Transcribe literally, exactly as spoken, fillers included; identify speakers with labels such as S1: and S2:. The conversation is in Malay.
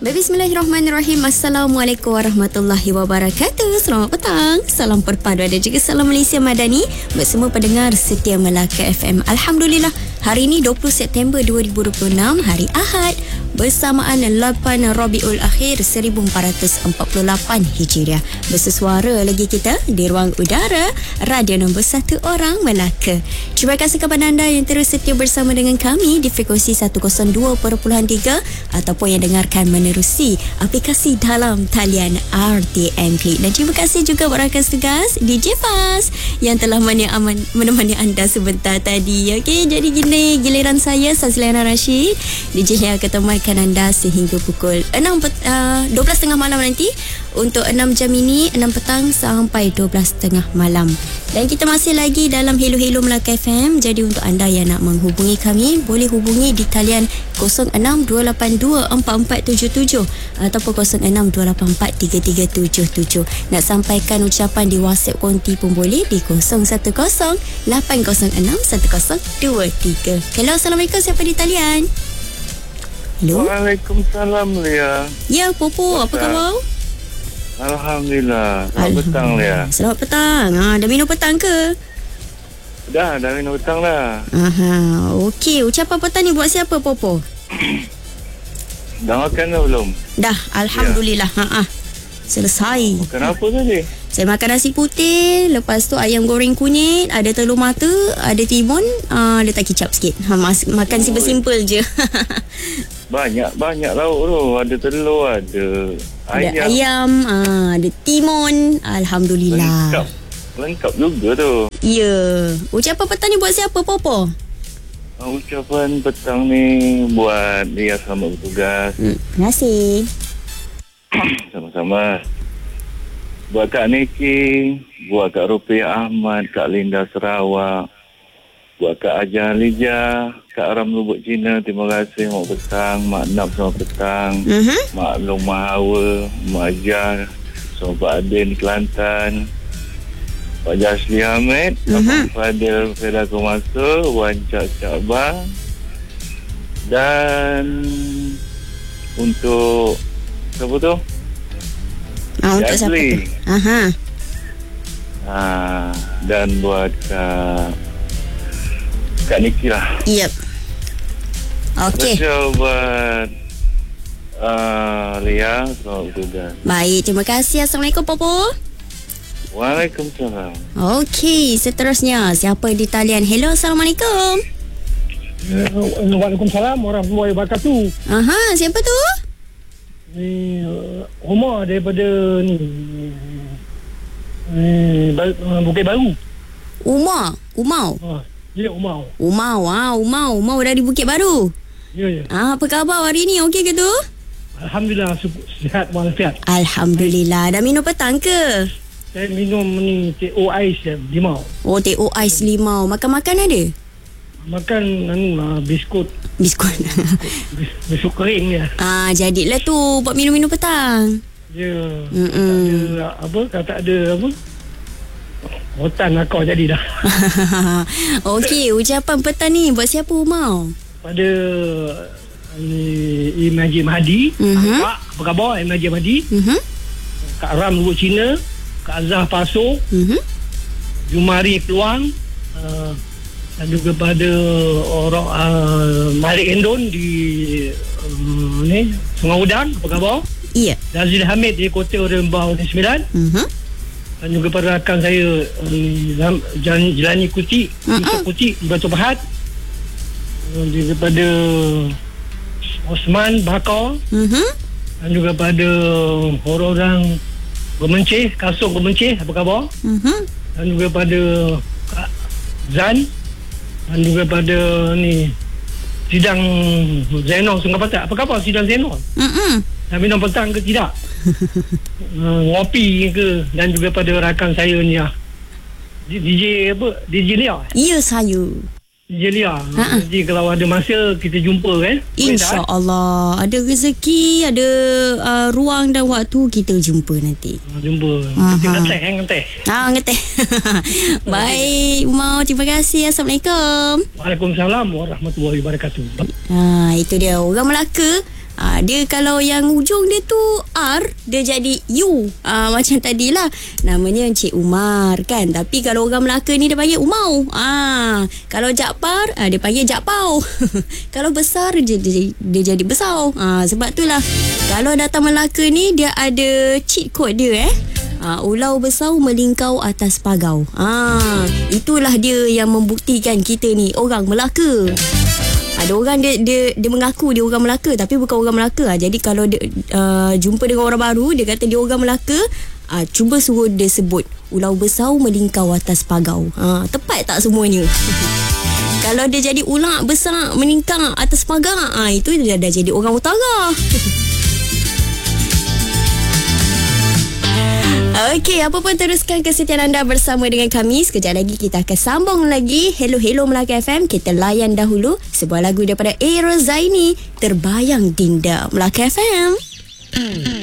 S1: Bismillahirrahmanirrahim. Assalamualaikum warahmatullahi wabarakatuh. Selamat petang. Salam perpaduan dan juga salam Malaysia Madani bersama pendengar setia Melaka F M. Alhamdulillah, hari ini dua puluh September dua ribu dua puluh enam, hari Ahad, bersamaan lapan Rabiul Akhir seribu empat ratus empat puluh lapan Hijriah. Bersesuara lagi kita di ruang udara radio nombor satu orang Melaka. Terima kasih kepada anda yang terus setia bersama dengan kami di frekuensi seratus dua perpuluhan tiga ataupun yang dengarkan menerusi aplikasi dalam talian R T M Klik. Dan terima kasih juga buat rakan tugas D J Faz yang telah menemani anda sebentar tadi. Okey, jadi gini, giliran saya Sazliana Rashid, D J yang akan temankan anda sehingga pukul enam uh, dua belas tiga puluh malam nanti. Untuk enam jam ini, enam petang sampai dua belas tiga puluh malam. Dan kita masih lagi dalam Hello Hello Melaka F M. Jadi untuk anda yang nak menghubungi kami, boleh hubungi di talian kosong enam dua lapan dua empat empat tujuh tujuh ataupun kosong enam dua lapan empat tiga tiga tujuh tujuh. Nak sampaikan ucapan di WhatsApp konti pun boleh di kosong satu kosong lapan kosong enam satu kosong dua tiga. Hello, Assalamualaikum. Siapa di talian? Hello.
S2: Waalaikumsalam, Lia.
S1: Ya, Popo. Apa khabar?
S2: Alhamdulillah. Selamat petang, Lia.
S1: Selamat petang. Ha, dah minum petang ke?
S2: Dah, dah minum petang dah.
S1: Aha, okey. Ucapan petang ni buat siapa, Popo?
S2: Dah makan dah belum?
S1: Dah, Alhamdulillah. Ya. Ha, ha. Selesai.
S2: Makan apa tadi?
S1: Saya makan nasi putih, lepas tu ayam goreng kunyit, ada telur mata, ada timun, uh, letak kicap sikit. Ha, mas- makan oh, simple-simple je.
S2: Banyak-banyak lauk tu. Ada telur, ada ayam.
S1: Ada ayam, uh, ada timun. Alhamdulillah.
S2: Lengkap. Lengkap juga tu.
S1: Ya. Ucapan petang ni buat siapa, Popo?
S2: Uh, ucapan petang ni buat dia selamat bertugas.
S1: Hmm, terima kasih.
S2: Sama-sama. Buat Kak Niki, buat Kak Rupiah Ahmad, Kak Linda Sarawak, buat Kak Ajah Lijah, Kak Ram Lubuk Cina, terima kasih. Mak petang, Mak Nap selamat petang, uh-huh. Mak Long Mahawa, Mak Ajah, sama Pak Adin Kelantan, Pak Jasli Ahmed, uh-huh. Abang Fadil Feda Komasa, Wan Cak Cak Bang. Dan untuk siapa tu?
S1: Ah, untuk siapa tu? Aha.
S2: Ah, dan buat Kak Kak Niki lah.
S1: Yep. Okey.
S2: Terima buat uh, Lia, selamat bertugas.
S1: Baik, terima kasih. Assalamualaikum, Popo.
S2: Waalaikumsalam.
S1: Okey, seterusnya siapa di talian? Hello, Assalamualaikum.
S3: Waalaikumsalam warahmatullahi wabarakatuh.
S1: Aha, siapa tu?
S3: Ni uh, Umar daripada ni ni Bukit Baru.
S1: Umar, Umar.
S3: Ha, ya Umar.
S1: Umar, wah, Umar, Umar dari Bukit Baru.
S3: Ya ya.
S1: Ah, apa khabar hari ni? Okey ke tu?
S3: Alhamdulillah, sihat walafiat.
S1: Alhamdulillah. Dah minum petang ke?
S3: Saya minum ni teh O ais limau.
S1: Oh, teh O ais limau. Makan-makan ada?
S3: Makan anu lah, biskut.
S1: Biskut.
S3: Bis, biskut kering dia.
S1: Ah, jadilah tu buat minum-minum petang.
S3: Ya. Yeah. Tak ada apa, tak ada apa. Rotan lah kau jadi dah.
S1: Okey, ucapan petang ni buat siapa, Umar?
S3: Pada ni Imam Haji Mahdi.
S1: Uh-huh.
S3: Kak, apa khabar Imam Haji Mahdi?
S1: Uh-huh.
S3: Kak Ram Lubuk Cina, Kak Azhar Paso,
S1: uh-huh.
S3: Jumari Peluang, uh, dan juga pada orang uh, Malik Endon di um, ni Sungai Udang, apa khabar?
S1: Iya.
S3: Nazil Hamid di Kota Rembau sembilan.
S1: Uh-huh.
S3: Dan juga pada rakan saya um, Jelani Kuti, uh-huh. Kuti di Batu Pahat. Uh, juga pada Osman Bakar.
S1: Uh-huh.
S3: Dan juga pada orang-orang Gemencih, Kasong Gemencih, apa khabar?
S1: Uh-huh.
S3: Dan juga pada Kak Zan. Dan juga pada ni sidang Zainal Sungai Patat. Apa khabar sidang Zainal?
S1: Hmm.
S3: Dah minum petang ke tidak? uh, ngopi ke? Dan juga pada rakan saya ni lah. D J apa? D J Lia.
S1: Ya, saya.
S3: D J Lia. Ha-ha. Jadi kalau ada masa kita jumpa kan?
S1: InsyaAllah. Ada rezeki, ada uh, ruang dan waktu kita jumpa nanti.
S3: Uh, jumpa. Kita ngeteh kan ngeteh.
S1: Ah, ngeteh. Baik, Umar. Terima kasih. Assalamualaikum.
S3: Waalaikumsalam warahmatullahi wabarakatuh.
S1: Ah, itu dia. Orang Melaka Ha, dia kalau yang ujung dia tu R, dia jadi U. Ha, macam tadilah. Namanya Encik Umar kan. Tapi kalau orang Melaka ni dia panggil Umau. Ha, kalau Jakpar, ha, dia panggil Jakpau. Kalau besar, dia, dia, dia jadi besar. Ha, sebab itulah kalau datang Melaka ni, dia ada cheat code dia eh. Ha, ulau besar melingkau atas pagau. Ha, itulah dia yang membuktikan kita ni orang Melaka. Ada orang dia dia dia mengaku dia orang Melaka tapi bukan orang Melaka. Ha, jadi kalau dia uh, jumpa dengan orang baru, dia kata dia orang Melaka, ha, cuba suruh dia sebut ulau besar melingkau atas pagau. Ha, tepat tak semuanya? Kalau dia jadi ular besar melingkar atas pagar, ha, itu dia dah jadi orang utara. Okey, apa pun teruskan kesetiaan anda bersama dengan kami. Sekejap lagi kita akan sambung lagi. Hello Hello Melaka F M. Kita layan dahulu sebuah lagu daripada A. Rozaini, Terbayang Dinda, Melaka F M.